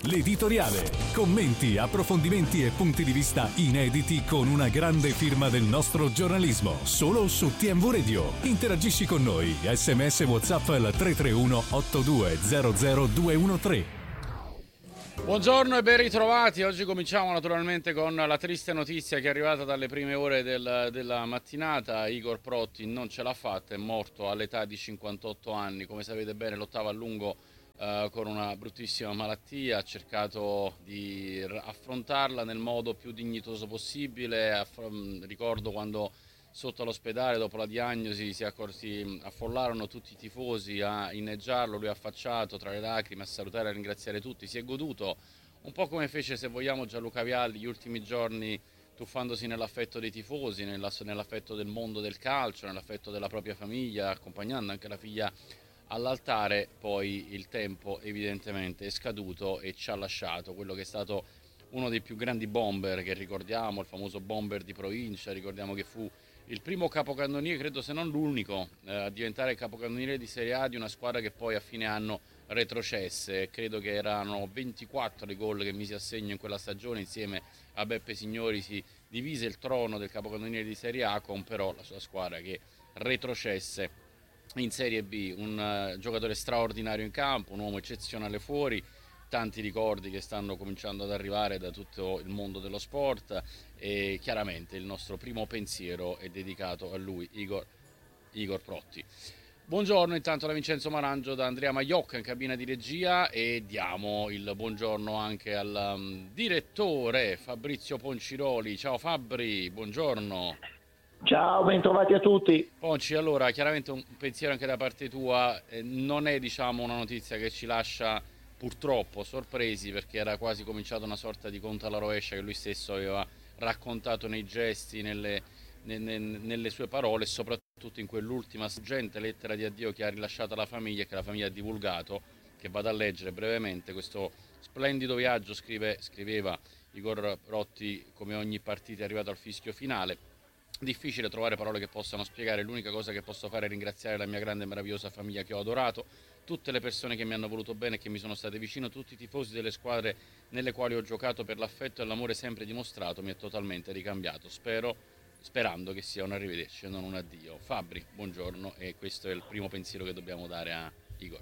l'editoriale. Commenti, approfondimenti e punti di vista inediti con una grande firma del nostro giornalismo. Solo su TMV Radio. Interagisci con noi. SMS WhatsApp al 331 8200 213. Buongiorno e ben ritrovati. Oggi cominciamo naturalmente con la triste notizia che è arrivata dalle prime ore della mattinata. Igor Protti non ce l'ha fatta, è morto all'età di 58 anni. Come sapete bene, lottava a lungo con una bruttissima malattia, ha cercato di affrontarla nel modo più dignitoso possibile. Ricordo quando sotto all'ospedale, dopo la diagnosi, si affollarono tutti i tifosi a inneggiarlo, lui affacciato tra le lacrime a salutare e a ringraziare tutti. Si è goduto un po' come fece, se vogliamo, Gianluca Vialli gli ultimi giorni, tuffandosi nell'affetto dei tifosi, nell'affetto del mondo del calcio, nell'affetto della propria famiglia, accompagnando anche la figlia all'altare. Poi il tempo evidentemente è scaduto e ci ha lasciato quello che è stato uno dei più grandi bomber che ricordiamo, il famoso bomber di provincia. Ricordiamo che fu il primo capocannoniere, credo se non l'unico, a diventare capocannoniere di Serie A di una squadra che poi a fine anno retrocesse. Credo che erano 24 i gol che mise a segno in quella stagione. Insieme a Beppe Signori si divise il trono del capocannoniere di Serie A, con però la sua squadra che retrocesse in Serie B. Un giocatore straordinario in campo, un uomo eccezionale fuori. Tanti ricordi che stanno cominciando ad arrivare da tutto il mondo dello sport, e chiaramente il nostro primo pensiero è dedicato a lui, Igor Protti. Buongiorno intanto da Vincenzo Marangio, da Andrea Maiocca in cabina di regia, e diamo il buongiorno anche al direttore Fabrizio Ponciroli. Ciao Fabri, buongiorno. Ciao, bentrovati a tutti. Ponci, allora chiaramente un pensiero anche da parte tua. Non è, diciamo, una notizia che ci lascia purtroppo sorpresi, perché era quasi cominciata una sorta di conto alla rovescia che lui stesso aveva raccontato nei gesti, nelle sue parole, e soprattutto in quell'ultima struggente lettera di addio che ha rilasciato alla famiglia e che la famiglia ha divulgato, che vado a leggere brevemente. Questo splendido viaggio, scriveva Igor Protti, come ogni partita è arrivato al fischio finale. Difficile trovare parole che possano spiegare. L'unica cosa che posso fare è ringraziare la mia grande e meravigliosa famiglia che ho adorato, tutte le persone che mi hanno voluto bene e che mi sono state vicino, tutti i tifosi delle squadre nelle quali ho giocato. Per l'affetto e l'amore sempre dimostrato mi è totalmente ricambiato, sperando che sia un arrivederci e non un addio. Fabri, buongiorno, e questo è il primo pensiero che dobbiamo dare a Igor.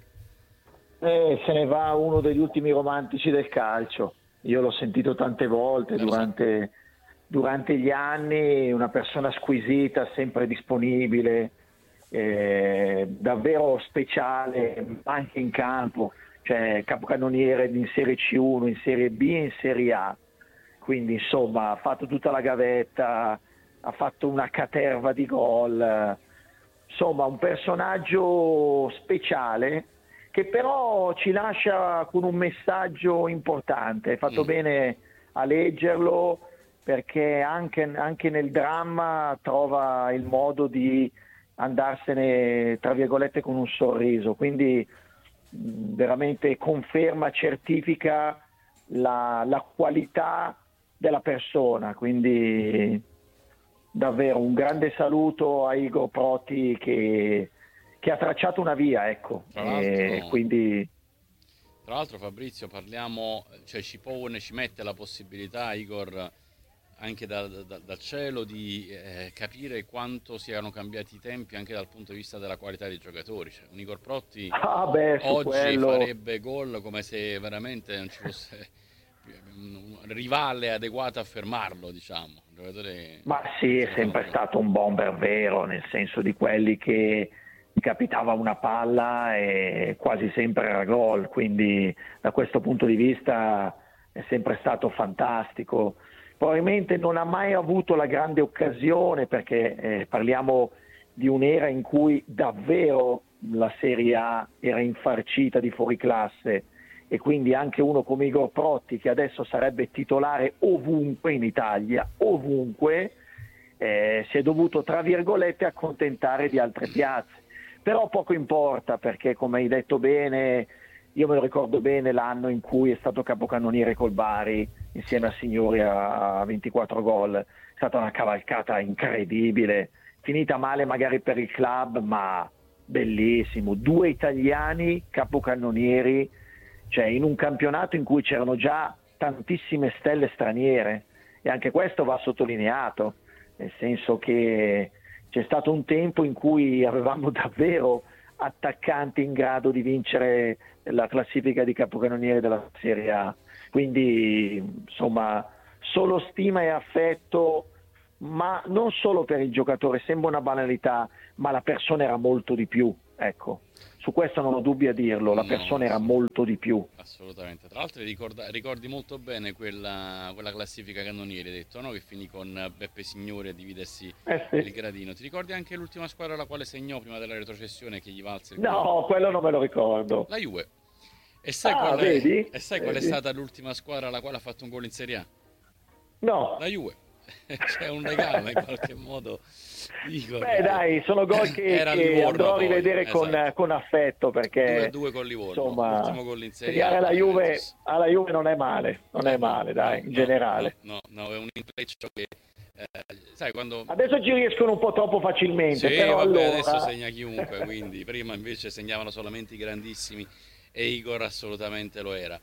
Se ne va uno degli ultimi romantici del calcio. Io l'ho sentito tante volte durante gli anni, una persona squisita, sempre disponibile, davvero speciale anche in campo, cioè capocannoniere in Serie C1, in Serie B e in Serie A. Quindi insomma ha fatto tutta la gavetta, ha fatto una caterva di gol, insomma un personaggio speciale che però ci lascia con un messaggio importante. Hai fatto bene a leggerlo, perché anche nel dramma trova il modo di andarsene, tra virgolette, con un sorriso. Quindi veramente conferma, certifica la qualità della persona. Quindi davvero un grande saluto a Igor Protti che ha tracciato una via, ecco. Quindi tra l'altro Fabrizio, parliamo, cioè ci mette la possibilità, Igor, anche dal cielo, di capire quanto siano cambiati i tempi anche dal punto di vista della qualità dei giocatori. Cioè, un Igor Protti oggi farebbe gol come se veramente non ci fosse un rivale adeguato a fermarlo, diciamo. Ma sì, è sempre stato un bomber vero, nel senso di quelli che capitava una palla e quasi sempre era gol, quindi da questo punto di vista è sempre stato fantastico. Probabilmente non ha mai avuto la grande occasione, perché parliamo di un'era in cui davvero la Serie A era infarcita di fuoriclasse, e quindi anche uno come Igor Protti, che adesso sarebbe titolare ovunque in Italia, ovunque, si è dovuto, tra virgolette, accontentare di altre piazze. Però poco importa, perché come hai detto bene, io me lo ricordo bene l'anno in cui è stato capocannoniere col Bari insieme a Signori a 24 gol. È stata una cavalcata incredibile, finita male magari per il club, ma bellissimo. 2 italiani capocannonieri cioè in un campionato in cui c'erano già tantissime stelle straniere, e anche questo va sottolineato, nel senso che c'è stato un tempo in cui avevamo davvero attaccanti in grado di vincere la classifica di capocannoniere della Serie A, quindi insomma solo stima e affetto, ma non solo per il giocatore, sembra una banalità, ma la persona era molto di più, ecco, su questo non ho dubbi a dirlo, la persona era molto di più. Assolutamente, tra l'altro ricordi molto bene quella classifica cannonieri, hai detto, no? Che finì con Beppe Signori a dividersi Sì. il gradino. Ti ricordi anche l'ultima squadra alla quale segnò prima della retrocessione, che gli valse il No, gol? quello non me lo ricordo. La Juve. E sai Vedi? qual è stata l'ultima squadra alla quale ha fatto un gol in Serie A? No. La Juve. C'è un legame in qualche modo. Beh dai, sono gol che andrò a rivedere con affetto, perché 2-2 con Livorno, insomma, l'ultimo gol in Serie A. alla Juve non è male, dai, in generale. No, è un intreccio che sai quando... Adesso ci riescono un po' troppo facilmente, sì, però vabbè, allora... adesso segna chiunque, quindi prima invece segnavano solamente i grandissimi e Igor assolutamente lo era.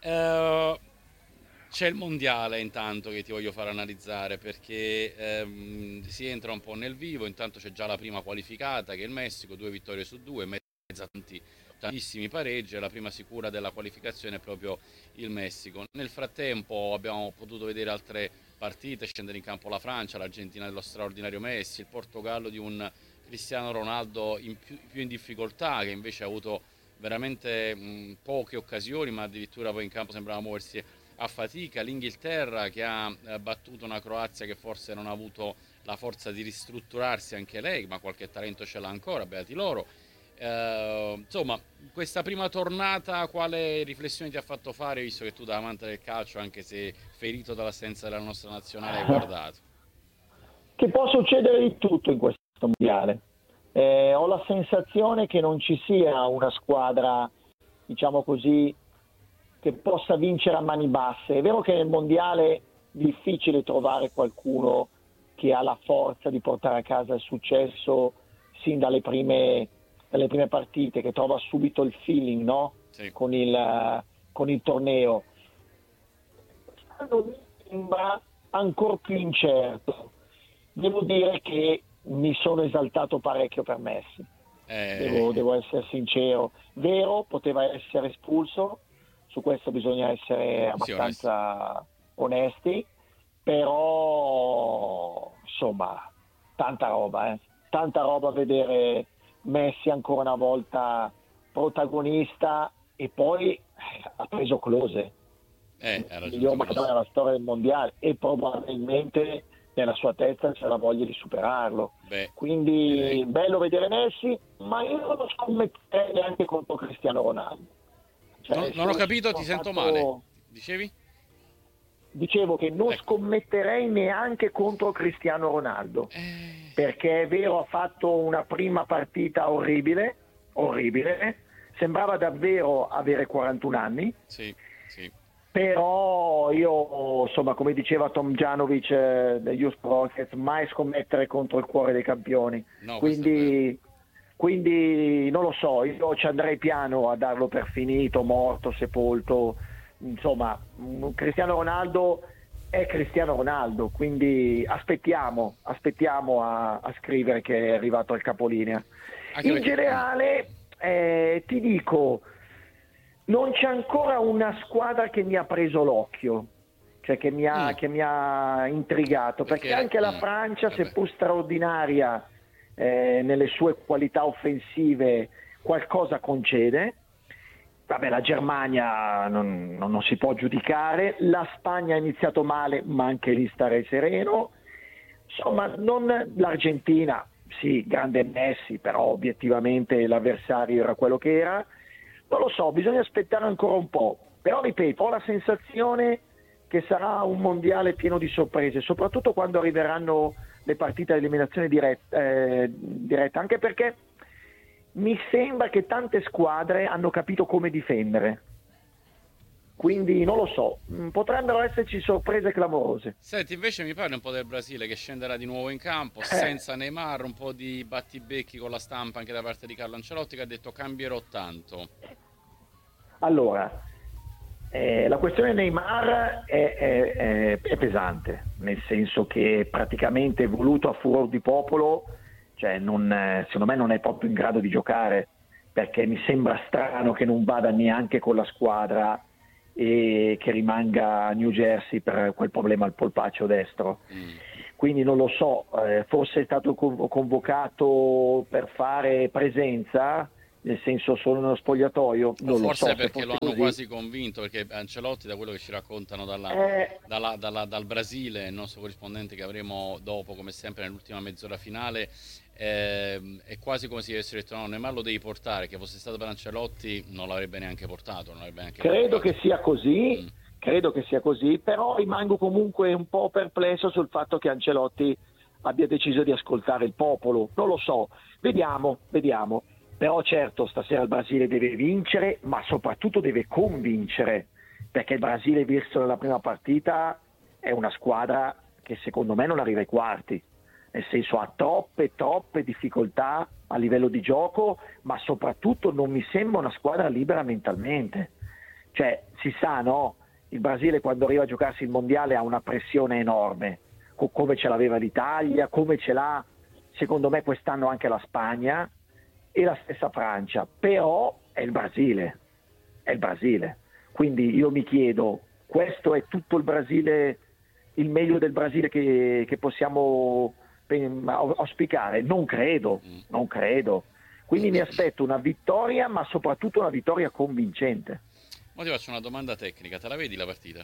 C'è il mondiale intanto che ti voglio far analizzare, perché si entra un po' nel vivo. Intanto c'è già la prima qualificata, che è il Messico, 2 vittorie su 2, mezza tantissimi pareggi, e la prima sicura della qualificazione è proprio il Messico. Nel frattempo abbiamo potuto vedere altre partite, scendere in campo la Francia, l'Argentina dello straordinario Messi, il Portogallo di un Cristiano Ronaldo più in difficoltà, che invece ha avuto veramente poche occasioni, ma addirittura poi in campo sembrava muoversi a fatica, l'Inghilterra che ha battuto una Croazia che forse non ha avuto la forza di ristrutturarsi anche lei, ma qualche talento ce l'ha ancora, beati loro. Insomma, questa prima tornata, quale riflessione ti ha fatto fare, visto che tu da amante del calcio, anche se ferito dall'assenza della nostra nazionale, hai guardato? Che può succedere di tutto in questo mondiale. Ho la sensazione che non ci sia una squadra, diciamo così, che possa vincere a mani basse. È vero che nel mondiale è difficile trovare qualcuno che ha la forza di portare a casa il successo sin dalle prime partite, che trova subito il feeling, no? Sì. Con il torneo. Quest'anno mi sembra ancora più incerto. Devo dire che mi sono esaltato parecchio per Messi. Devo essere sincero. Vero, poteva essere espulso, su questo bisogna essere abbastanza onesti, però insomma tanta roba vedere Messi ancora una volta protagonista, e poi ha preso Klose, il miglior marcatore della storia del mondiale, e probabilmente nella sua testa c'è la voglia di superarlo. Quindi bello vedere Messi, ma io non lo scommetterei neanche contro Cristiano Ronaldo. Non ho capito, ti sento male. Dicevi? Dicevo che non scommetterei neanche contro Cristiano Ronaldo, perché è vero, ha fatto una prima partita orribile, sembrava davvero avere 41 anni. Sì. Però io, insomma, come diceva Tom Janovic degli Youth Rockets, mai scommettere contro il cuore dei campioni. No, quindi non lo so, io ci andrei piano a darlo per finito, morto, sepolto. Insomma, Cristiano Ronaldo è Cristiano Ronaldo, quindi aspettiamo a scrivere che è arrivato al capolinea. In generale ti dico, non c'è ancora una squadra che mi ha preso l'occhio, cioè che mi ha intrigato, perché anche la Francia, seppur straordinaria nelle sue qualità offensive, qualcosa concede. Vabbè, la Germania non si può giudicare, la Spagna ha iniziato male, ma anche lì starei sereno. Insomma, l'Argentina, sì, grande Messi, però obiettivamente l'avversario era quello che era. Non lo so, bisogna aspettare ancora un po'. Però ripeto, ho la sensazione che sarà un mondiale pieno di sorprese, soprattutto quando arriveranno le partite ad eliminazione diretta, anche perché mi sembra che tante squadre hanno capito come difendere. Quindi non lo so, potrebbero esserci sorprese clamorose. Senti, invece mi parli un po' del Brasile, che scenderà di nuovo in campo senza Neymar, un po' di battibecchi con la stampa anche da parte di Carlo Ancelotti, che ha detto cambierò tanto. Allora, La questione Neymar è pesante, nel senso che praticamente voluto a furor di popolo, cioè secondo me non è proprio in grado di giocare, perché mi sembra strano che non vada neanche con la squadra e che rimanga a New Jersey per quel problema al polpaccio destro. Quindi non lo so, forse è stato convocato per fare presenza, nel senso solo nello spogliatoio, non lo so. Forse perché se lo fosse hanno così. quasi convinto, perché Ancelotti, da quello che ci raccontano Eh, dal Brasile, il nostro corrispondente che avremo dopo, come sempre, nell'ultima mezz'ora finale, è quasi come se gli avessero detto: no, Neymar lo devi portare, che fosse stato per Ancelotti non l'avrebbe neanche portato, non l'avrebbe neanche Credo convocato. che sia così, Mm. credo che sia così, però rimango comunque un po' perplesso sul fatto che Ancelotti abbia deciso di ascoltare il popolo. Non lo so, vediamo, vediamo. Però certo, stasera il Brasile deve vincere, ma soprattutto deve convincere, perché il Brasile, visto nella prima partita, è una squadra che secondo me non arriva ai quarti, nel senso ha troppe difficoltà a livello di gioco, ma soprattutto non mi sembra una squadra libera mentalmente. Cioè, si sa, no? Il Brasile quando arriva a giocarsi il mondiale ha una pressione enorme, come ce l'aveva l'Italia, come ce l'ha secondo me quest'anno anche la Spagna e la stessa Francia, però è il Brasile, è il Brasile. Quindi io mi chiedo, questo è tutto il Brasile, il meglio del Brasile che possiamo auspicare? Non credo, non credo. Quindi mi aspetto una vittoria, ma soprattutto una vittoria convincente. Ma ti faccio una domanda tecnica, te la vedi la partita?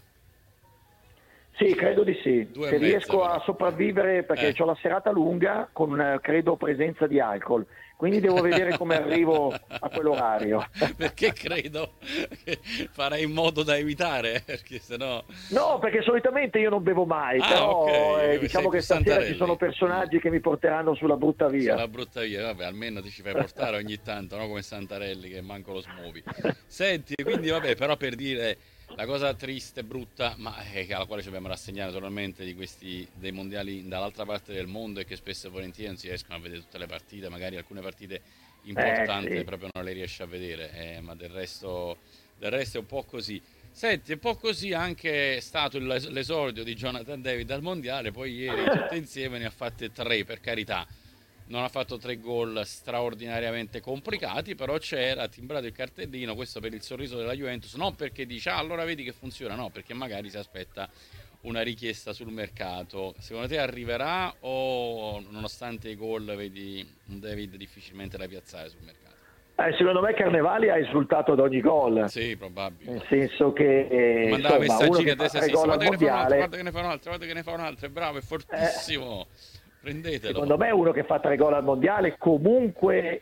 Sì, credo di sì. Due e Se mezza riesco però. a sopravvivere, perché ho la serata lunga con, credo, presenza di alcol, quindi devo vedere come arrivo a quell'orario. Perché credo che farai in modo da evitare, perché sennò... No, perché solitamente io non bevo mai, Ah, ok, però sei diciamo più che stasera ci sono Santarelli. personaggi che mi porteranno sulla brutta via. Sulla brutta via, vabbè, almeno ti ci fai portare ogni tanto, no? Come Santarelli che manco lo smuovi. Senti, quindi vabbè, però per dire la cosa triste, brutta, ma alla quale ci dobbiamo rassegnare totalmente di questi dei mondiali dall'altra parte del mondo, è che spesso e volentieri non si riescono a vedere tutte le partite, magari alcune partite importanti Sì. proprio non le riesci a vedere, ma del resto è un po' così. Senti, è un po' così anche è stato l'esordio di Jonathan David al mondiale, poi ieri tutte insieme ne ha fatte tre, per carità. Non ha fatto tre gol straordinariamente complicati, però c'era timbrato il cartellino, questo per il sorriso della Juventus, non perché dice allora vedi che funziona, no, perché magari si aspetta una richiesta sul mercato. Secondo te arriverà o nonostante i gol vedi un David difficilmente da piazzare sul mercato? Secondo me Carnevali ha esultato ad ogni gol, Sì, probabile. nel senso che Mandava insomma uno messaggini che a fa destra e a tre gol sinistra, al guarda che ne fa un altro, mondiale, guarda che ne fa un altro, guarda che ne fa un altro, è bravo, è eh, fortissimo. Prendetelo. secondo me uno che fa tre gol al mondiale comunque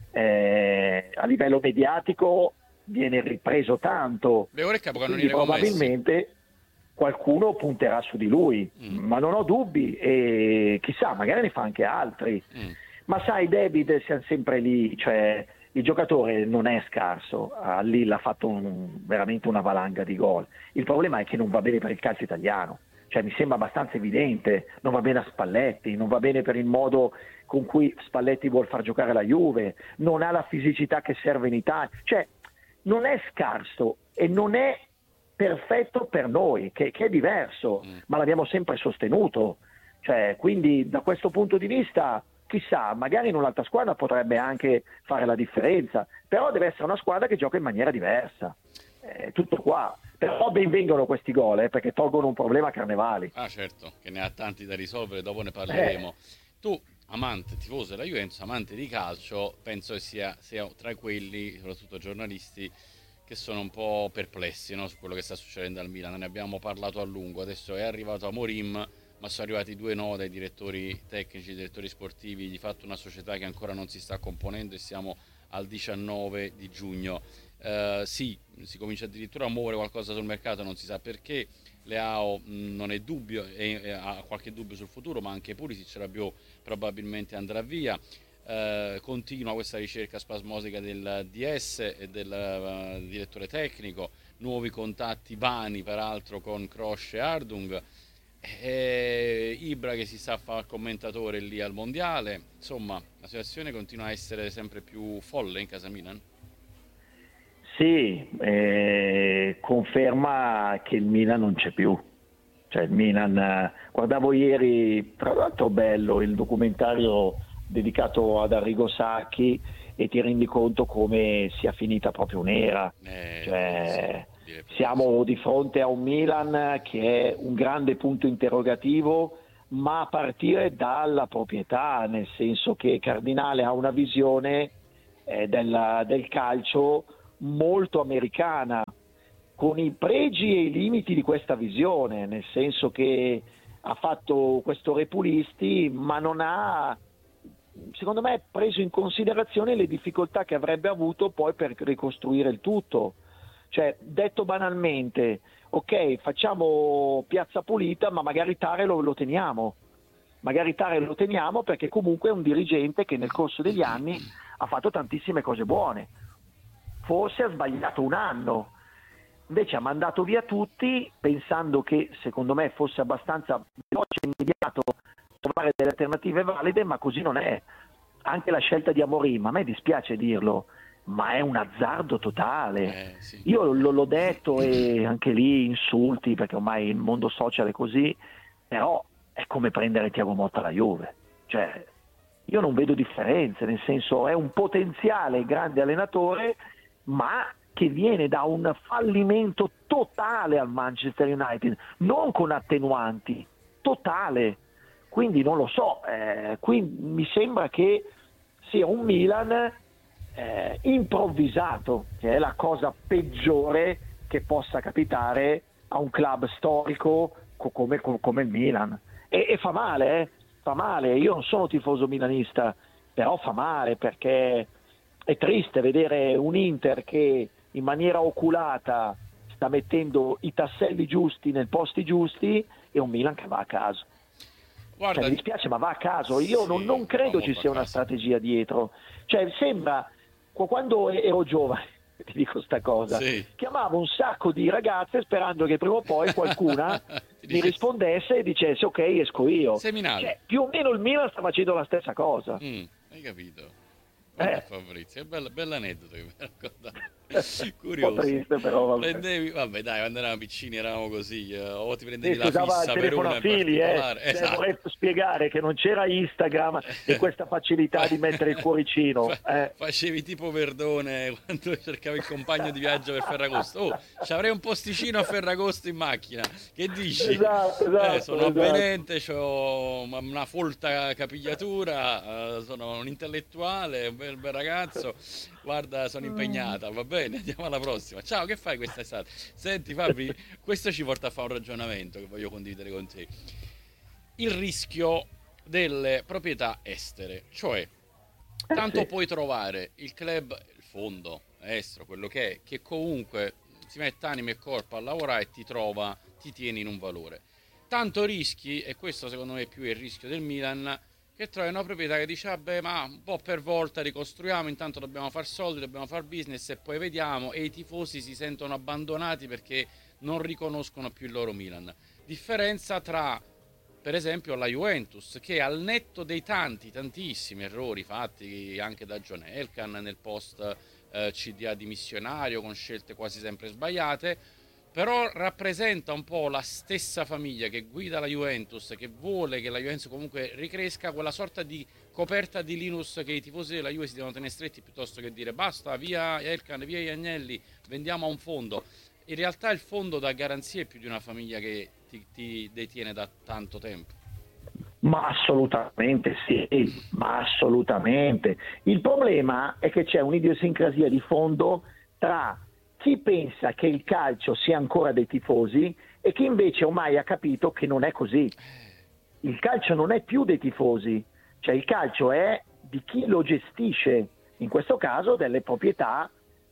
a livello mediatico viene ripreso tanto, Beh, ora è e quindi capocannoniere con Messi. probabilmente qualcuno punterà su di lui, Mm, ma non ho dubbi e chissà, magari ne fa anche altri. mm. Ma sai, David siamo sempre lì, cioè il giocatore non è scarso, a Lille ha fatto veramente una valanga di gol. Il problema è che non va bene per il calcio italiano, cioè mi sembra abbastanza evidente, non va bene a Spalletti, non va bene per il modo con cui Spalletti vuol far giocare la Juve, non ha la fisicità che serve in Italia, cioè non è scarso e non è perfetto per noi, che è diverso, ma l'abbiamo sempre sostenuto. Cioè, quindi da questo punto di vista, chissà, magari in un'altra squadra potrebbe anche fare la differenza, però deve essere una squadra che gioca in maniera diversa. Tutto qua. Però ben vengono questi gol, perché tolgono un problema a Carnevali. Ah, certo, che ne ha tanti da risolvere, dopo ne Eh, parleremo. Tu, amante, tifoso della Juventus, amante di calcio, penso che sia tra quelli, soprattutto giornalisti, che sono un po' perplessi, no, su quello che sta succedendo al Milan. Ne abbiamo parlato a lungo, adesso è arrivato Amorim, ma sono arrivati due nodi, direttori tecnici, direttori sportivi, di fatto una società che ancora non si sta componendo e siamo al 19 di giugno. Sì, si comincia addirittura a muovere qualcosa sul mercato, non si sa perché. Leao non è dubbio, ha qualche dubbio sul futuro, ma anche Pulisic, Rabiot probabilmente andrà via. Continua questa ricerca spasmodica del DS e del direttore tecnico, nuovi contatti vani peraltro con Kroos e Ardung, Ibra che si sta a fare commentatore lì al mondiale. Insomma, la situazione continua a essere sempre più folle in casa Milan. Sì, conferma che il Milan non c'è più. Cioè il Milan, guardavo ieri, tra l'altro bello, il documentario dedicato ad Arrigo Sacchi, e ti rendi conto come sia finita proprio un'era. Cioè, siamo di fronte a un Milan che è un grande punto interrogativo, ma a partire dalla proprietà, nel senso che Cardinale ha una visione del calcio molto americana, con i pregi e i limiti di questa visione, nel senso che ha fatto questo Repulisti, ma non ha, secondo me, preso in considerazione le difficoltà che avrebbe avuto poi per ricostruire il tutto. Cioè, detto banalmente, ok, facciamo piazza pulita, ma magari Tare lo teniamo. Magari Tare lo teniamo perché comunque è un dirigente che nel corso degli anni ha fatto tantissime cose buone. Forse ha sbagliato un anno, invece ha mandato via tutti pensando che, secondo me, fosse abbastanza veloce e immediato trovare delle alternative valide, ma così non è. Anche la scelta di Amorim, a me dispiace dirlo, ma è un azzardo totale. Sì. Io l'ho detto, e anche lì insulti, perché ormai il mondo social è così, però è come prendere Thiago Motta alla Juve. Cioè, io non vedo differenze, nel senso, è un potenziale grande allenatore, ma che viene da un fallimento totale al Manchester United, non con attenuanti, totale. Quindi non lo so, quindi mi sembra che sia un Milan improvvisato, che è la cosa peggiore che possa capitare a un club storico come il Milan. E fa male, fa male. Io non sono tifoso milanista, però fa male, perché è triste vedere un Inter che in maniera oculata sta mettendo i tasselli giusti nei posti giusti, e un Milan che va a caso. Guarda, Cioè, mi dispiace, ma va a caso. Io non credo ci sia una strategia dietro. Cioè, sembra, quando ero giovane, ti dico sta cosa, chiamavo un sacco di ragazze sperando che prima o poi qualcuna mi rispondesse e dicesse ok, esco io. Seminale. Cioè, più o meno il Milan sta facendo la stessa cosa. Hai capito? Fabrizio, è bell'aneddoto che mi hai raccontato. Curioso. Un po' triste, però vabbè. Prendevi, vabbè, dai, quando eravamo piccini eravamo così, o ti prendevi la usava fissa il per telefono una a in fili, particolare. Esatto. Vorrei spiegare che non c'era Instagram e questa facilità di mettere il cuoricino. Facevi tipo Verdone quando cercavi il compagno di viaggio per Ferragosto. Oh, ci avrei un posticino a Ferragosto in macchina. Che dici? Esatto, sono avvenente, ho una folta capigliatura, sono un intellettuale, un bel ragazzo. Guarda, sono impegnata, va bene, andiamo alla prossima. Ciao, che fai quest'estate? Senti Fabri, questo ci porta a fare un ragionamento che voglio condividere con te. Il rischio delle proprietà estere, cioè tanto puoi trovare il club, il fondo estero, quello che comunque si mette anima e corpo a lavorare e ti tieni in un valore. Tanto rischi, e questo secondo me è più il rischio del Milan, che trovi una proprietà che dice vabbè, ma un po' per volta ricostruiamo, intanto dobbiamo far soldi, dobbiamo far business e poi vediamo, e i tifosi si sentono abbandonati perché non riconoscono più il loro Milan. Differenza tra, per esempio, la Juventus, che al netto dei tantissimi errori fatti anche da John Elkann nel post CDA dimissionario, con scelte quasi sempre sbagliate, però rappresenta un po' la stessa famiglia che guida la Juventus, che vuole che la Juventus comunque ricresca, quella sorta di coperta di Linus che i tifosi della Juve si devono tenere stretti, piuttosto che dire basta, via Elkann, via gli Agnelli, vendiamo a un fondo. In realtà il fondo dà garanzie più di una famiglia che ti detiene da tanto tempo. Ma assolutamente sì, ma assolutamente. Il problema è che c'è un'idiosincrasia di fondo tra chi pensa che il calcio sia ancora dei tifosi e chi invece ormai ha capito che non è così. Il calcio non è più dei tifosi, cioè il calcio è di chi lo gestisce, in questo caso delle proprietà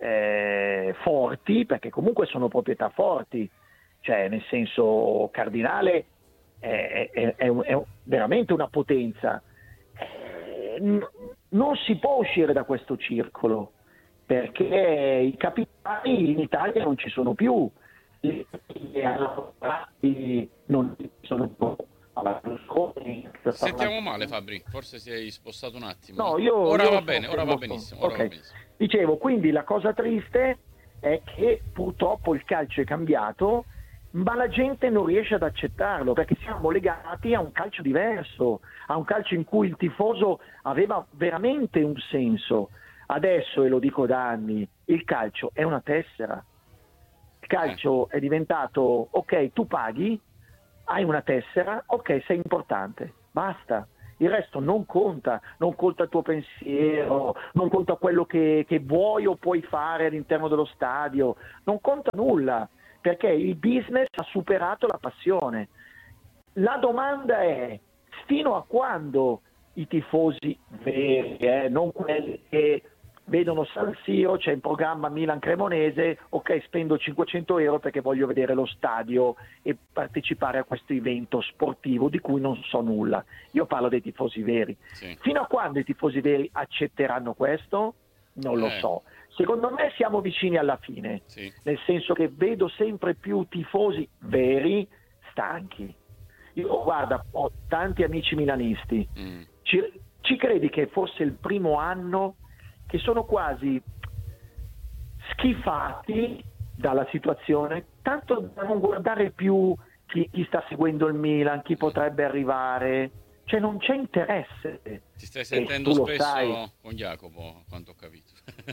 forti, perché comunque sono proprietà forti, cioè nel senso Cardinale è veramente una potenza. Non si può uscire da questo circolo, perché i capitali in Italia non ci sono più, non ci sono più. Sentiamo male Fabri, forse sei spostato un attimo. No, ora va bene, ora va benissimo, Dicevo, quindi la cosa triste è che purtroppo il calcio è cambiato, ma la gente non riesce ad accettarlo perché siamo legati a un calcio diverso, a un calcio in cui il tifoso aveva veramente un senso. Adesso, e lo dico da anni, il calcio è una tessera. Il calcio è diventato, ok, tu paghi, hai una tessera, ok, sei importante, basta. Il resto non conta il tuo pensiero, non conta quello che vuoi o puoi fare all'interno dello stadio, non conta nulla, perché il business ha superato la passione. La domanda è, fino a quando i tifosi veri, non quelli che vedono San Siro, c'è in programma Milan-Cremonese, ok, spendo 500 euro perché voglio vedere lo stadio e partecipare a questo evento sportivo di cui non so nulla. Io parlo dei tifosi veri. Sì. Fino a quando i tifosi veri accetteranno questo? Non lo so. Secondo me siamo vicini alla fine, sì. Nel senso che vedo sempre più tifosi veri stanchi. Io, guarda, ho tanti amici milanisti. Ci credi che fosse il primo anno che sono quasi schifati dalla situazione, tanto da non guardare più chi sta seguendo il Milan, chi potrebbe arrivare, cioè non c'è interesse. Ti stai sentendo spesso con Jacopo, quanto ho capito.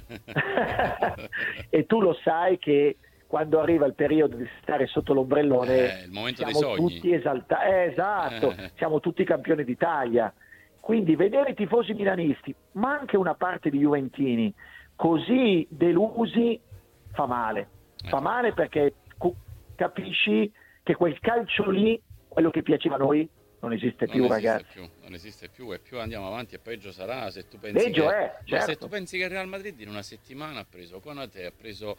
E tu lo sai che quando arriva il periodo di stare sotto l'ombrellone il momento siamo dei sogni. tutti esaltati, esatto, siamo tutti campioni d'Italia. Quindi vedere i tifosi milanisti, ma anche una parte di juventini, così delusi fa male. Fa male perché capisci che quel calcio lì, quello che piaceva a noi, non esiste più, ragazzi. Non esiste più, e più andiamo avanti e peggio sarà. Se tu pensi se tu pensi che il Real Madrid in una settimana ha preso Konate, ha preso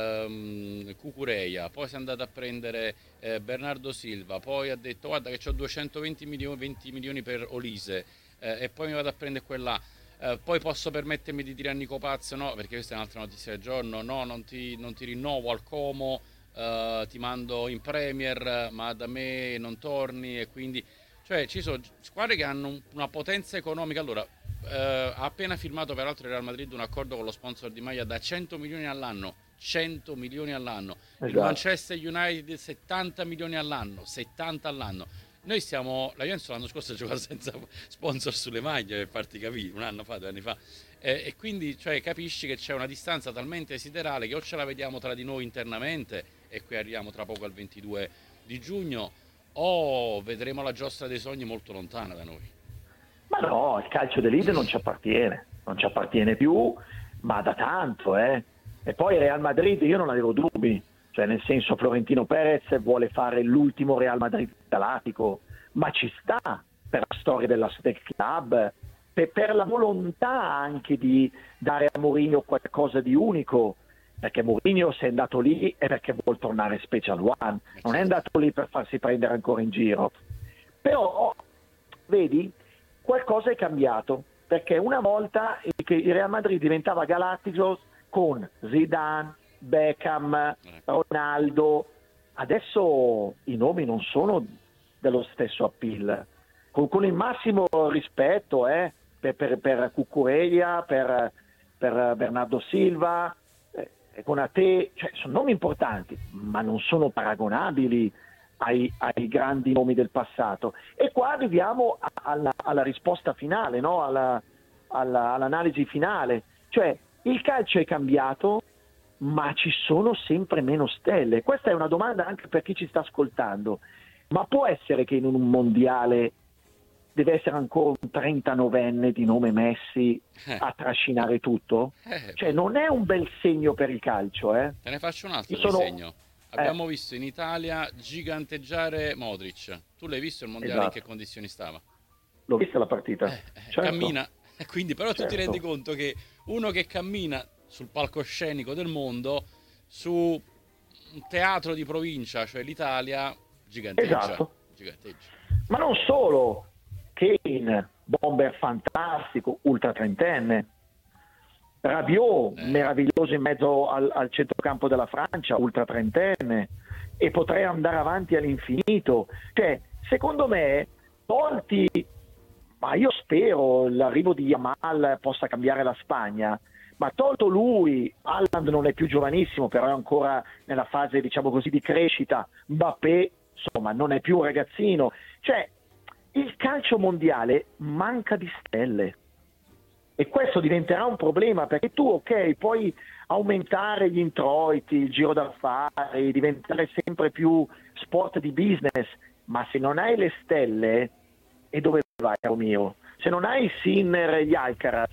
Cucurella, poi si è andato a prendere Bernardo Silva, poi ha detto guarda che ho 220 milioni per Olise, e poi mi vado a prendere quella. Poi posso permettermi di dire a Nico Pazzo no, perché questa è un'altra notizia del giorno, no, non ti rinnovo al Como, ti mando in Premier, ma da me non torni. E quindi ci sono squadre che hanno una potenza economica. Allora ha appena firmato peraltro il Real Madrid un accordo con lo sponsor di maglia da 100 milioni all'anno. 100 milioni all'anno. Esatto. Il Manchester United 70 milioni all'anno, 70 all'anno. Noi la Juventus l'anno scorso giocava senza sponsor sulle maglie, per farti capire, un anno fa, 2 anni fa, e quindi capisci che c'è una distanza talmente siderale che o ce la vediamo tra di noi internamente, e qui arriviamo tra poco al 22 di giugno, o vedremo la giostra dei sogni molto lontana da noi. Ma no, il calcio d'elite non ci appartiene più, ma da tanto, E poi Real Madrid io non avevo dubbi. Cioè, nel senso, Florentino Perez vuole fare l'ultimo Real Madrid galattico, ma ci sta per la storia del club, per la volontà anche di dare a Mourinho qualcosa di unico, perché Mourinho se è andato lì è perché vuol tornare Special One, non è andato lì per farsi prendere ancora in giro. Però, vedi, qualcosa è cambiato, perché una volta il Real Madrid diventava galattico con Zidane, Beckham, Ronaldo. Adesso i nomi non sono dello stesso appeal, con il massimo rispetto per Cucurella, per Bernardo Silva, Konate, sono nomi importanti, ma non sono paragonabili ai grandi nomi del passato. E qua arriviamo alla risposta finale, no? all'analisi finale, cioè il calcio è cambiato, ma ci sono sempre meno stelle. Questa è una domanda anche per chi ci sta ascoltando. Ma può essere che in un mondiale deve essere ancora un 39enne di nome Messi a trascinare tutto? Cioè non è un bel segno per il calcio, Te ne faccio un altro segno. Abbiamo visto in Italia giganteggiare Modric. Tu l'hai visto il mondiale? Esatto. In che condizioni stava? L'ho vista la partita. Certo. Cammina. Quindi però tu ti rendi conto che uno che cammina sul palcoscenico del mondo, su un teatro di provincia, cioè l'Italia, giganteggia. Esatto. Ma non solo, Kane, bomber fantastico, ultra trentenne, Rabiot, meraviglioso in mezzo al centrocampo della Francia, ultra trentenne, e potrei andare avanti all'infinito. Cioè, secondo me, tolti, ma io spero l'arrivo di Yamal possa cambiare la Spagna, ma tolto lui, Haaland non è più giovanissimo, però è ancora nella fase, diciamo così, di crescita. Mbappé, insomma, non è più un ragazzino. Cioè, il calcio mondiale manca di stelle. E questo diventerà un problema, perché tu, ok, puoi aumentare gli introiti, il giro d'affari, diventare sempre più sport di business, ma se non hai le stelle, e dove vai, caro mio? Se non hai Sinner e gli Alcaraz,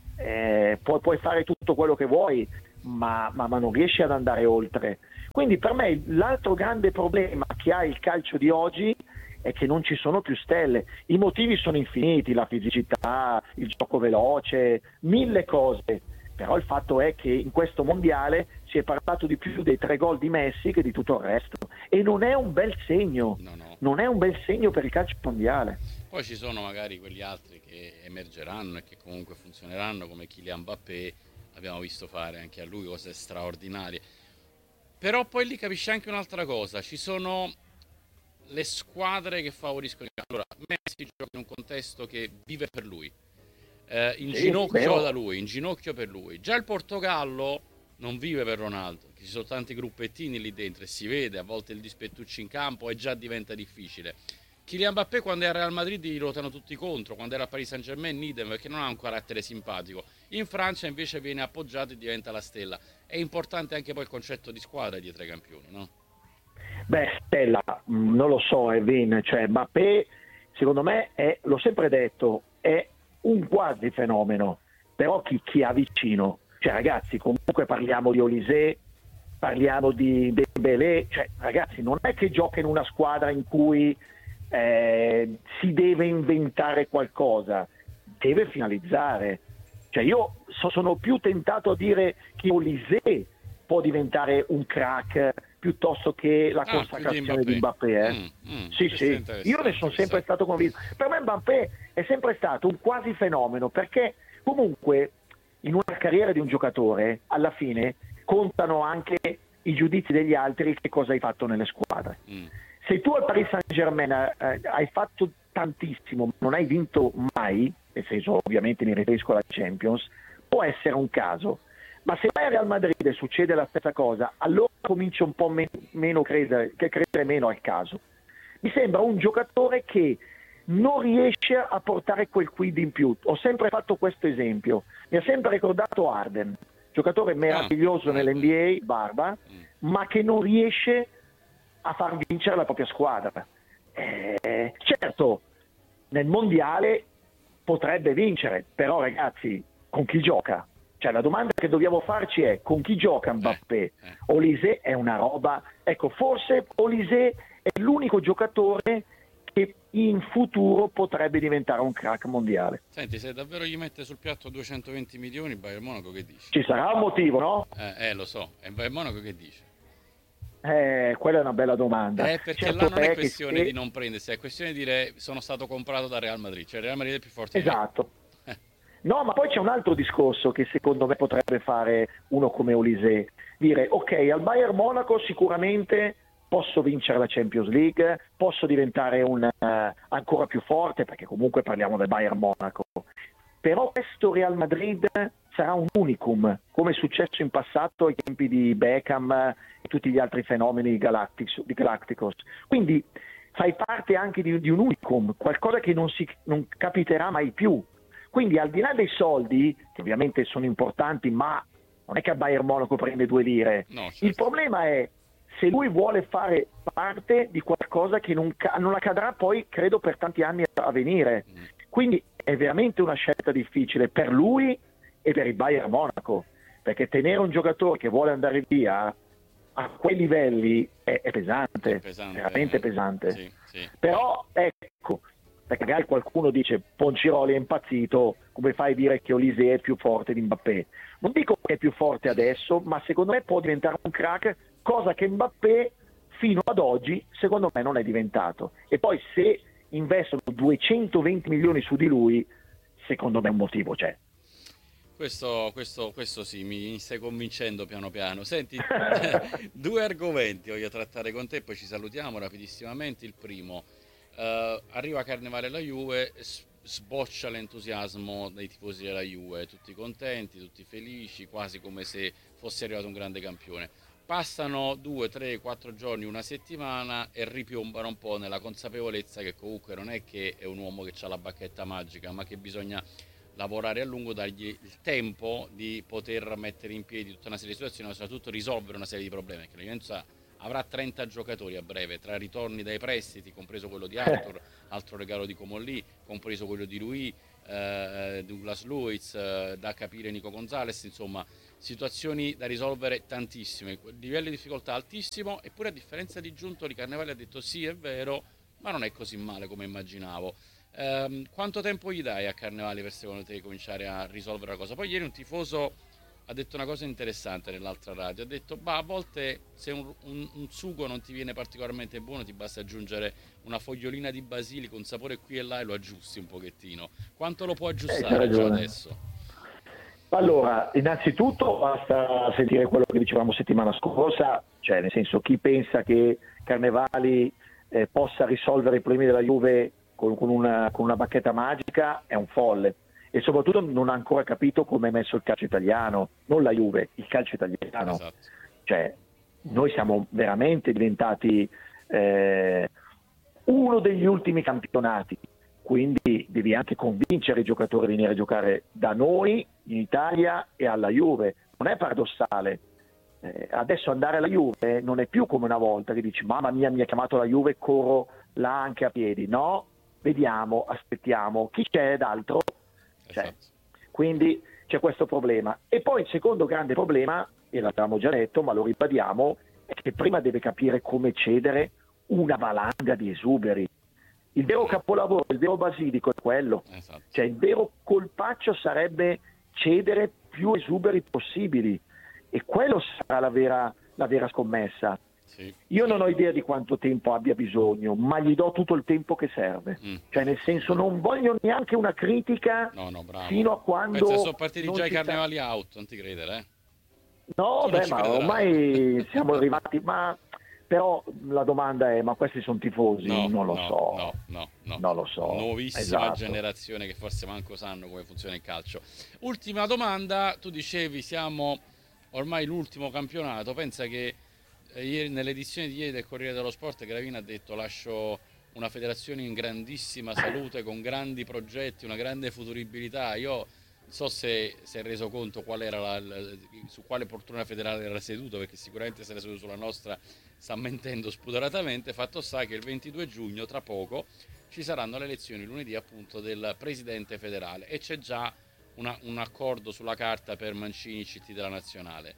puoi fare tutto quello che vuoi, ma non riesci ad andare oltre. Quindi per me l'altro grande problema che ha il calcio di oggi è che non ci sono più stelle. I motivi sono infiniti, la fisicità, il gioco veloce, mille cose. Però il fatto è che in questo mondiale si è parlato di più dei 3 gol di Messi che di tutto il resto. E non è un bel segno. No. Non è un bel segno per il calcio mondiale. Poi ci sono magari quegli altri che emergeranno e che comunque funzioneranno, come Kylian Mbappé. Abbiamo visto fare anche a lui cose straordinarie. Però poi lì capisci anche un'altra cosa. Ci sono le squadre che favoriscono. Allora, Messi gioca in un contesto che vive per lui, in ginocchio da lui, in ginocchio per lui. Già il Portogallo non vive per Ronaldo, ci sono tanti gruppettini lì dentro e si vede a volte il dispettuccio in campo e già diventa difficile. Kylian Mbappé quando era al Real Madrid gli ruotano tutti contro, quando era a Paris Saint-Germain idem, perché non ha un carattere simpatico. In Francia invece viene appoggiato e diventa la stella. È importante anche poi il concetto di squadra dietro ai campioni, no? Beh, stella, non lo so, Evin, cioè Mbappé, secondo me, l'ho sempre detto, è un quasi fenomeno, però chi ha vicino? Cioè ragazzi, comunque parliamo di Olise, parliamo di Dembélé, cioè ragazzi, non è che gioca in una squadra in cui si deve inventare qualcosa, deve finalizzare. Cioè io sono più tentato a dire che Olise può diventare un crack piuttosto che la consacrazione di Mbappé. Sì, io ne sono sempre stato convinto. Per me Mbappé è sempre stato un quasi fenomeno, perché comunque in una carriera di un giocatore alla fine contano anche i giudizi degli altri, che cosa hai fatto nelle squadre. Se tu al Paris Saint-Germain hai fatto tantissimo, ma non hai vinto mai, nel senso ovviamente mi riferisco alla Champions, può essere un caso. Ma se vai a Real Madrid e succede la stessa cosa, allora comincio un po' meno credere meno al caso. Mi sembra un giocatore che non riesce a portare quel quid in più. Ho sempre fatto questo esempio. Mi ha sempre ricordato Harden, giocatore meraviglioso nell'NBA, barba, ma che non riesce a far vincere la propria squadra. Certo, nel mondiale potrebbe vincere, però ragazzi, con chi gioca? Cioè la domanda che dobbiamo farci è: con chi gioca Mbappé? Olise è una roba, ecco, forse Olise è l'unico giocatore che in futuro potrebbe diventare un crack mondiale. Senti, se davvero gli mette sul piatto 220 milioni, Bayern Monaco che dici? Ci sarà un motivo, no? Lo so, e Bayern Monaco che dice? Quella è una bella domanda. Perché certo, là non è questione di non prendersi, è questione di dire sono stato comprato da Real Madrid, cioè Real Madrid è più forte. Esatto. No, ma poi c'è un altro discorso che secondo me potrebbe fare uno come Olise, dire ok, al Bayern Monaco sicuramente posso vincere la Champions League, posso diventare ancora più forte, perché comunque parliamo del Bayern Monaco, però questo Real Madrid sarà un unicum, come è successo in passato ai tempi di Beckham e tutti gli altri fenomeni di Galacticos. Quindi fai parte anche di un unicum, qualcosa che non capiterà mai più. Quindi al di là dei soldi, che ovviamente sono importanti, ma non è che a Bayern Monaco prende 2 lire. No, certo. Il problema è se lui vuole fare parte di qualcosa che non accadrà poi, credo, per tanti anni a venire. Quindi è veramente una scelta difficile per lui e per il Bayern Monaco, perché tenere un giocatore che vuole andare via a quei livelli è pesante, veramente pesante. Sì. Però ecco, perché magari qualcuno dice Ponciroli è impazzito, come fai a dire che Olise è più forte di Mbappé? Non dico che è più forte adesso, ma secondo me può diventare un crack, cosa che Mbappé fino ad oggi secondo me non è diventato. E poi se investono 220 milioni su di lui, secondo me un motivo c'è. Questo sì, mi stai convincendo piano piano. Senti, 2 argomenti voglio trattare con te, poi ci salutiamo rapidissimamente. Il primo, arriva a Carnevale la Juve, sboccia l'entusiasmo dei tifosi della Juve, tutti contenti, tutti felici, quasi come se fosse arrivato un grande campione. Passano 2, 3, 4 giorni, una settimana e ripiombano un po' nella consapevolezza che comunque non è che è un uomo che ha la bacchetta magica, ma che bisogna lavorare a lungo, dargli il tempo di poter mettere in piedi tutta una serie di situazioni, ma soprattutto risolvere una serie di problemi, perché la Juventus avrà 30 giocatori a breve, tra ritorni dai prestiti, compreso quello di Arthur, altro regalo di Comolli, compreso quello di lui, Douglas Luiz, da capire Nico Gonzalez, insomma situazioni da risolvere tantissime, livello di difficoltà altissimo, eppure a differenza di Giuntoli Carnevali ha detto sì è vero, ma non è così male come immaginavo. Quanto tempo gli dai a Carnevali per secondo te cominciare a risolvere la cosa? Poi ieri un tifoso ha detto una cosa interessante nell'altra radio, ha detto a volte se un sugo non ti viene particolarmente buono ti basta aggiungere una fogliolina di basilico, un sapore qui e là e lo aggiusti un pochettino. Quanto lo può aggiustare già adesso? Allora, innanzitutto basta sentire quello che dicevamo settimana scorsa, cioè nel senso chi pensa che Carnevali possa risolvere i problemi della Juve con una bacchetta magica è un folle. E soprattutto non ha ancora capito come è messo il calcio italiano, non la Juve, il calcio italiano. Esatto. Cioè, noi siamo veramente diventati uno degli ultimi campionati, quindi devi anche convincere i giocatori a venire a giocare da noi in Italia e alla Juve. Non è paradossale. Adesso andare alla Juve non è più come una volta che dici mamma mia mi ha chiamato la Juve, corro là anche a piedi. No, vediamo, aspettiamo, chi c'è d'altro? Cioè, quindi c'è questo problema. E poi il secondo grande problema, e l'abbiamo già detto ma lo ribadiamo, è che prima deve capire come cedere una valanga di esuberi. Il vero capolavoro, il vero basilico è quello. Esatto. Cioè il vero colpaccio sarebbe cedere più esuberi possibili e quello sarà la vera scommessa. Sì. Io non ho idea di quanto tempo abbia bisogno, ma gli do tutto il tempo che serve. Cioè nel senso non voglio neanche una critica bravo. fino a quando... Penso sono partiti già i Carnevali out, non ti credere? No, ma ormai siamo arrivati, ma però la domanda è, ma questi sono tifosi? Non lo so. Non lo so. Nuovissima generazione che forse manco sanno come funziona il calcio. Ultima domanda, tu dicevi siamo ormai l'ultimo campionato, pensa che ieri, nell'edizione di ieri del Corriere dello Sport, Gravina ha detto lascio una federazione in grandissima salute, con grandi progetti, una grande futuribilità. Io non so se si è reso conto qual era su quale poltrona federale era seduto, perché sicuramente se era seduto sulla nostra sta mentendo spudoratamente. Fatto sta che il 22 giugno, tra poco, ci saranno le elezioni lunedì appunto del presidente federale e c'è già un accordo sulla carta per Mancini, CT della nazionale.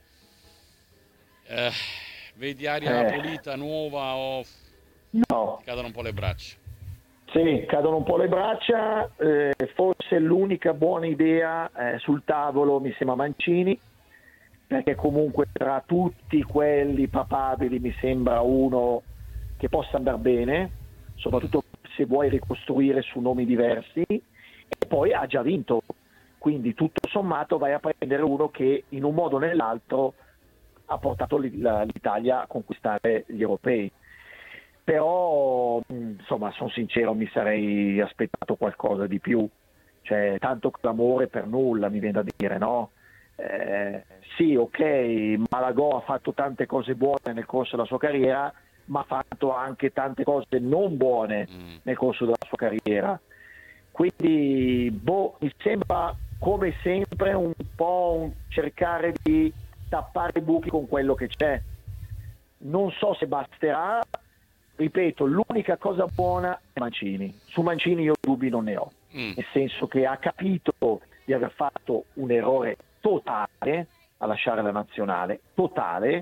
Vedi aria pulita, nuova o no? Cadono un po' le braccia. Sì, cadono un po' le braccia. Forse l'unica buona idea sul tavolo mi sembra Mancini, perché comunque tra tutti quelli papabili mi sembra uno che possa andare bene, soprattutto se vuoi ricostruire su nomi diversi, e poi ha già vinto, quindi tutto sommato vai a prendere uno che in un modo o nell'altro ha portato l'Italia a conquistare gli europei. Però insomma sono sincero, mi sarei aspettato qualcosa di più, cioè tanto clamore per nulla, mi viene da dire, no? Sì, ok, Malagò ha fatto tante cose buone nel corso della sua carriera, ma ha fatto anche tante cose non buone nel corso della sua carriera, quindi mi sembra come sempre un po' un cercare di tappare i buchi con quello che c'è. Non so se basterà, ripeto, l'unica cosa buona è Mancini. Su Mancini io dubbi non ne ho, nel senso che ha capito di aver fatto un errore totale a lasciare la nazionale, totale,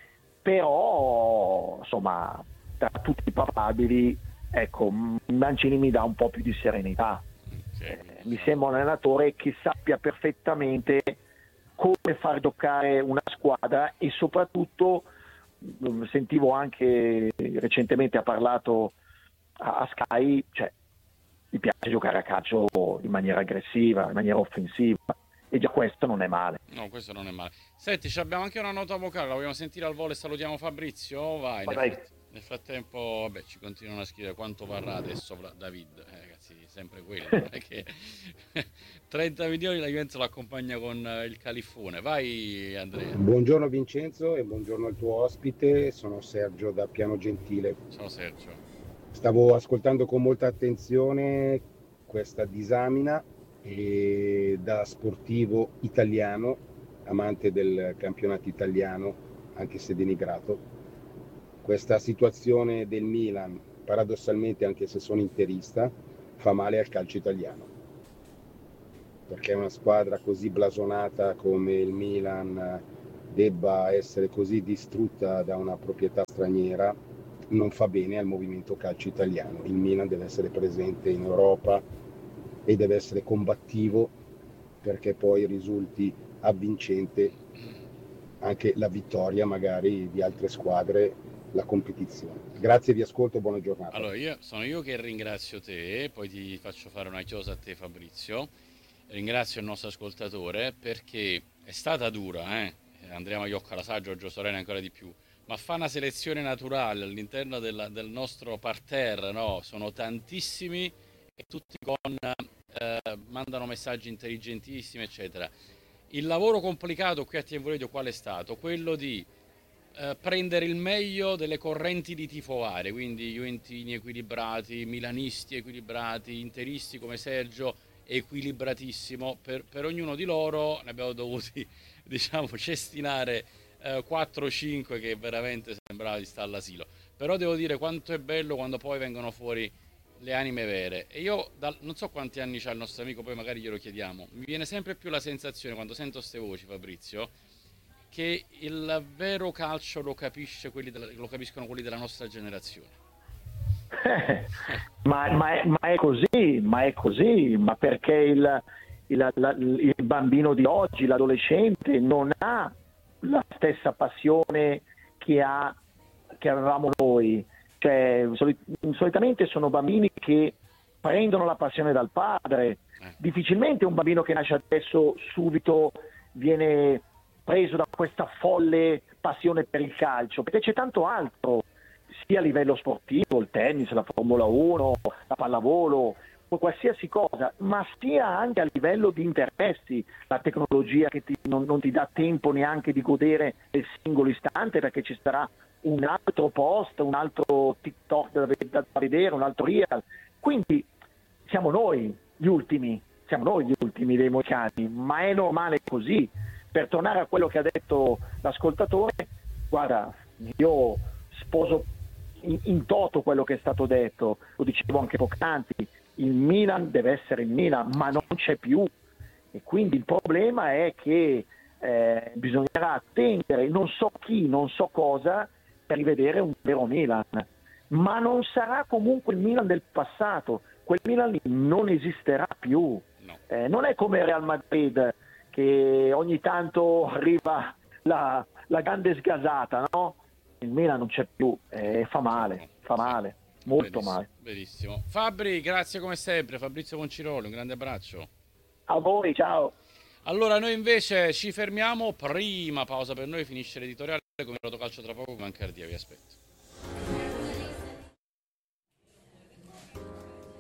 però insomma tra tutti i papabili, ecco, Mancini mi dà un po' più di serenità. Mi sembra un allenatore che sappia perfettamente come far giocare una squadra e soprattutto sentivo anche recentemente ha parlato a Sky, cioè gli piace giocare a calcio in maniera aggressiva, in maniera offensiva, e già questo non è male. No, questo non è male. Senti, abbiamo anche una nota vocale, la vogliamo sentire al volo e salutiamo Fabrizio? Vai. Dai. Nel frattempo, vabbè, ci continuano a scrivere quanto varrà adesso David. Ragazzi, sempre quello. Non è che 30 milioni la Juventus lo accompagna con il califfone. Vai, Andrea. Buongiorno Vincenzo e buongiorno al tuo ospite, sono Sergio da Piano Gentile. Ciao Sergio. Stavo ascoltando con molta attenzione questa disamina e da sportivo italiano, amante del campionato italiano, anche se denigrato, questa situazione del Milan, paradossalmente anche se sono interista, fa male al calcio italiano. Perché una squadra così blasonata come il Milan debba essere così distrutta da una proprietà straniera non fa bene al movimento calcio italiano. Il Milan deve essere presente in Europa e deve essere combattivo perché poi risulti avvincente anche la vittoria magari di altre squadre, la competizione. Grazie, vi ascolto, buona giornata. Allora, sono io che ringrazio te, poi ti faccio fare una chiosa a te Fabrizio. Ringrazio il nostro ascoltatore perché è stata dura, Andrea Maiocca la sa, Giorgio Sorena ancora di più, ma fa una selezione naturale all'interno del nostro parterre, no? Sono tantissimi e tutti mandano messaggi intelligentissimi, eccetera. Il lavoro complicato qui a TNV Radio qual è stato? Quello di prendere il meglio delle correnti di tifo varie, quindi juventini equilibrati, milanisti equilibrati, interisti come Sergio equilibratissimo, per ognuno di loro ne abbiamo dovuti diciamo cestinare 4-5 che veramente sembrava di stare all'asilo, però devo dire quanto è bello quando poi vengono fuori le anime vere. E io non so quanti anni c'ha il nostro amico, poi magari glielo chiediamo, mi viene sempre più la sensazione quando sento queste voci, Fabrizio, che il vero calcio lo capiscono quelli della nostra generazione. Ma è così, ma perché il bambino di oggi, l'adolescente, non ha la stessa passione che avevamo noi. Cioè, solitamente sono bambini che prendono la passione dal padre. Difficilmente un bambino che nasce adesso subito viene preso da questa folle passione per il calcio, perché c'è tanto altro, sia a livello sportivo, il tennis, la Formula 1, la pallavolo, qualsiasi cosa, ma sia anche a livello di interessi, la tecnologia che non ti dà tempo neanche di godere del singolo istante perché ci sarà un altro post, un altro TikTok da vedere, un altro reel. Quindi siamo noi gli ultimi dei moicani, ma è normale così. Per tornare a quello che ha detto l'ascoltatore, guarda, io sposo in toto quello che è stato detto, lo dicevo anche poc'anzi, il Milan deve essere il Milan, ma non c'è più, e quindi il problema è che bisognerà attendere non so chi, non so cosa per rivedere un vero Milan, ma non sarà comunque il Milan del passato, quel Milan lì non esisterà più. No. Non è come Real Madrid che ogni tanto arriva la grande sgasata, no? Il Milan non c'è più, fa male, molto male. Benissimo. Fabri, grazie come sempre. Fabrizio Conciroli, un grande abbraccio. A voi, ciao. Allora, noi invece ci fermiamo, prima pausa per noi, finisce l'editoriale, come Rotocalcio tra poco, con Ancardia, vi aspetto.